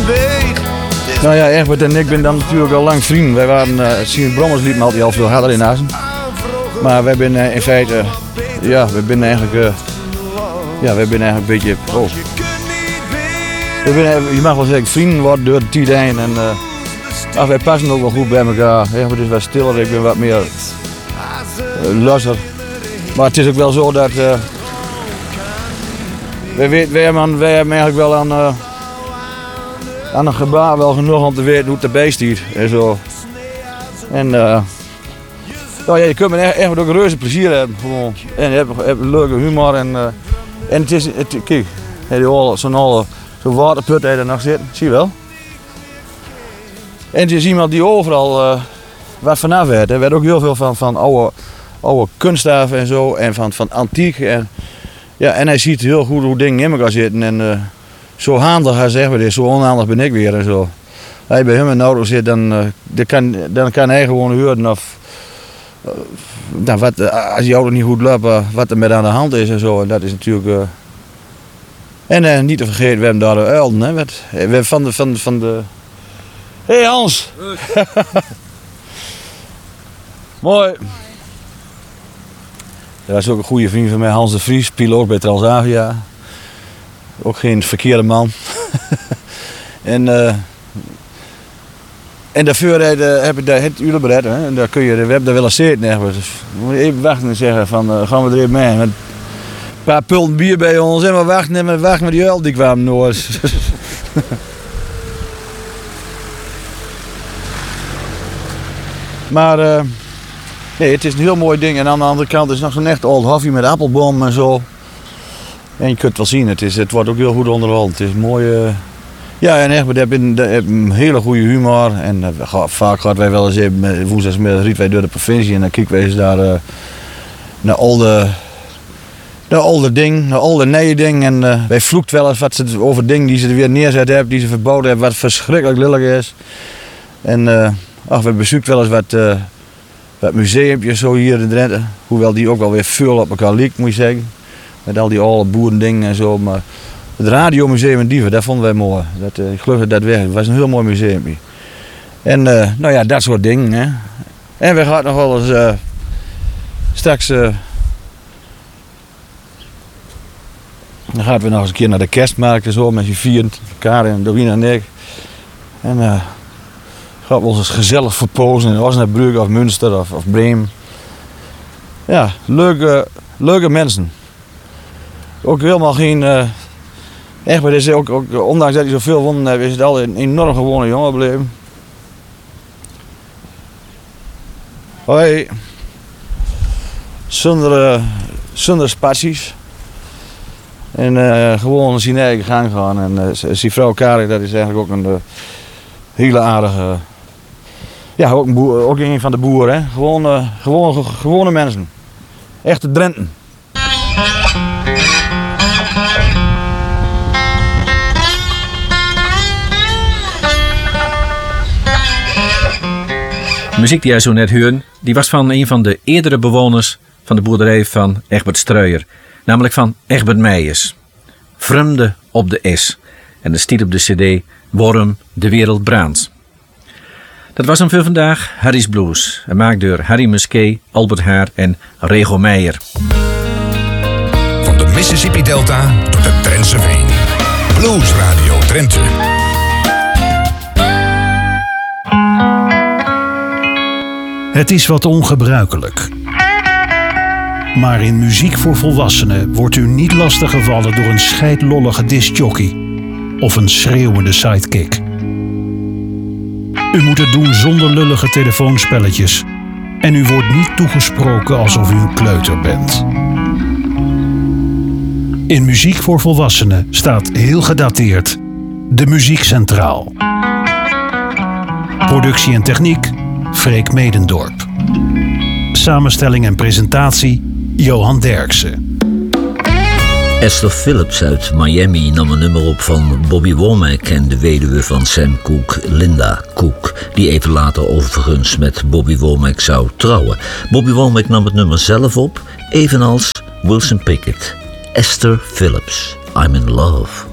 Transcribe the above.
Nou ja, Egbert en ik ben dan natuurlijk al lang vrienden. Wij waren, Sien Brommers liep me altijd al veel harder in Assen. Maar wij zijn in feite, ja, wij zijn eigenlijk een beetje, je mag wel zeggen, vrienden worden door de tijd heen. En wij passen ook wel goed bij elkaar. Egbert is wat stiller, ik ben wat meer losser. Maar het is ook wel zo dat wij hebben eigenlijk wel aan een gebaar wel genoeg om te weten hoe het erbij stiert en zo. En nou ja, je kunt echt ook een reuze plezier hebben gewoon. En je hebt een leuke humor en het is, kijk, zo'n waterput heb je er nog zitten, zie je wel. En het is iemand die overal wat vanaf weet. Er werd ook heel veel van oude kunststoffen en zo en van antiek. En, ja, en hij ziet heel goed hoe dingen in elkaar zitten. En zo handig hij zegt maar, zo onhandig ben ik weer en zo. Als hij bij hem in de auto zit, dan kan hij gewoon horen of als die auto niet goed loopt, wat er met aan de hand is en zo. En dat is natuurlijk. En niet te vergeten, we hebben daar de uilden. Hè? We hebben van de. Hey Hans! Mooi! Ja, dat is ook een goede vriend van mij, Hans de Vries, piloot bij Transavia. Ook geen verkeerde man. En daarvoor heb ik daar het urenbed. En daar kun je, we hebben daar wel eens zitten. Dus moet je even wachten en zeggen van gaan we er even mee. Met een paar pulten bier bij ons en we wachten met die uil die kwamen nooit. Maar nee, het is een heel mooi ding. En aan de andere kant is nog zo'n echt old hoffie met appelboom en zo. En je kunt wel zien, het wordt ook heel goed onderhouden. Het is mooi. Ja, en Egbert heeft een hele goede humor. En vaak gaan wij wel eens even woensdagsmiddag rieten wij door de provincie. En dan kijken wij eens daar naar oude ding, naar oude nieuwe ding. En wij vloekt wel eens wat ze over dingen die ze er weer neerzet hebben, die ze verbouwd hebben, wat verschrikkelijk lullig is. En we bezoeken wel eens wat museumpjes zo hier in Drenthe. Hoewel die ook wel weer veel op elkaar lijkt, moet je zeggen. Met al die oude boerendingen en zo. Maar het radiomuseum in Dieven, dat vonden wij mooi. Ik geloof dat weg. Het was een heel mooi museum. En nou ja, dat soort dingen. Hè. En we gaan nog wel eens straks. Dan gaan we nog eens een keer naar de kerstmarkt en zo met je vieren. Karin en Dorina en ik. En gaan we ons eens gezellig verpozen in Osnabrück of Münster of Bremen. Ja, leuke mensen. Ook helemaal geen. Egbert is ook, ondanks dat hij zoveel gewonnen heeft, is het al een enorm gewone jongen gebleven. Hoi. Zonder spaties. En gewoon zijn eigen gang gaan. En zijn vrouw Karin, dat is eigenlijk ook een hele aardige. Ja, ook een van de boeren. Hè? Gewone mensen. Echte Drenten. De muziek die jij zo net hoorde, die was van een van de eerdere bewoners van de boerderij van Egbert Struijer. Namelijk van Egbert Meijers. Vreemde op de S. En de stiet op de cd Waarom de wereld brandt. Dat was hem voor vandaag, Harry's Blues. En maakt door Harry Musquet, Albert Haar en Rego Meijer. Van de Mississippi Delta tot de Drentse Veen. Blues Radio Drenthe. Het is wat ongebruikelijk. Maar in muziek voor volwassenen wordt u niet lastiggevallen door een scheidlollige discjockey of een schreeuwende sidekick. U moet het doen zonder lullige telefoonspelletjes en u wordt niet toegesproken alsof u een kleuter bent. In muziek voor volwassenen staat heel gedateerd de Muziek Centraal. Productie en techniek Freek Medendorp. Samenstelling en presentatie Johan Derksen. Esther Phillips uit Miami nam een nummer op van Bobby Womack en de weduwe van Sam Cooke, Linda Cooke, die even later overigens met Bobby Womack zou trouwen. Bobby Womack nam het nummer zelf op, evenals Wilson Pickett. Esther Phillips, I'm in Love.